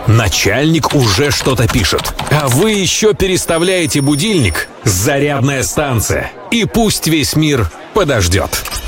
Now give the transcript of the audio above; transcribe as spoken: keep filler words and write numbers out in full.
Начальник уже что-то пишет, а вы еще переставляете будильник? Зарядная станция. И пусть весь мир подождет.